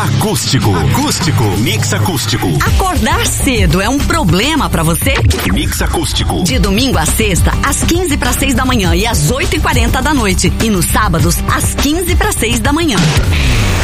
Acústico. Mix acústico. Acordar cedo é um problema pra você? Mix acústico. De domingo a sexta, às 15:45 da manhã e às 8:40 da noite. E nos sábados, às 15:45 da manhã.